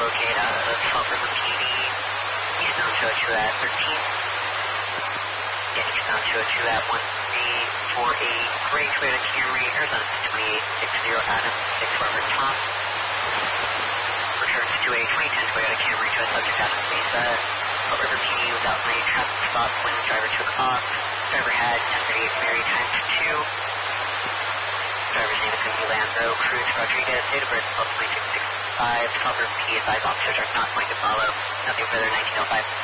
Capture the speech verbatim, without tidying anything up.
locate out of Salt River P D, eastbound two oh two at thirteen. Again, eastbound two oh two at one three four eight, gray Toyota Camry, Arizona six twenty-eight sixty Adam, six Robert Tom. Return to two A twenty ten Toyota Camry to a subject out of Mesa. Salt River P D without lane traffic stop when the driver took off. Driver had ten thirty-eight Mary times two. Driver's name is going to be Lando Cruz Rodriguez, date of birth twelve twenty-six sixty-five. Salt River P D advised officers are not going to follow. Nothing further, nineteen oh five.